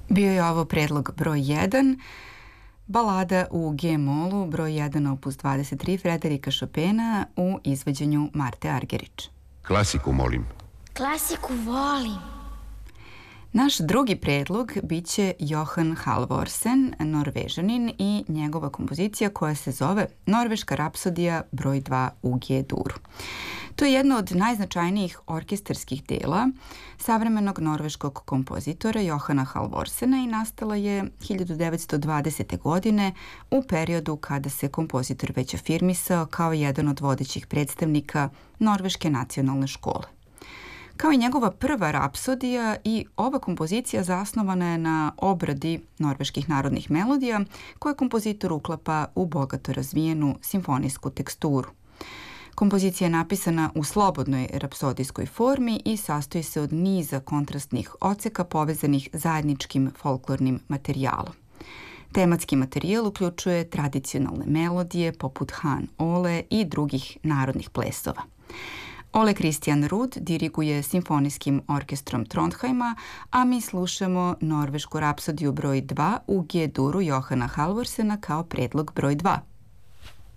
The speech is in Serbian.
Bio je ovo predlog broj 1, balada u G-molu, broj 1 opus 23 Frederika Chopina u izvođenju Marte Argerich. Klasiku molim. Klasiku volim. Naš drugi predlog biće Johan Halvorsen, Norvežanin, i njegova kompozicija koja se zove Norveška rapsodija broj 2 u G-duru. To je jedno od najznačajnijih orkestarskih dela savremenog norveškog kompozitora Johana Halvorsena i nastala je 1920. godine u periodu kada se kompozitor već afirmisao kao jedan od vodećih predstavnika Norveške nacionalne škole. Kao i njegova prva rapsodija, i ova kompozicija zasnovana je na obradi norveških narodnih melodija koje kompozitor uklapa u bogato razvijenu simfonijsku teksturu. Kompozicija je napisana u slobodnoj rapsodijskoj formi i sastoji se od niza kontrastnih odseka povezanih zajedničkim folklornim materijalom. Tematski materijal uključuje tradicionalne melodije poput Han Ole i drugih narodnih plesova. Ole Christian Ruud diriguje simfonijskim orkestrom Trondheima, a mi slušamo Norvešku rapsodiju broj 2 u G-duru Johana Halvorsena kao predlog broj 2.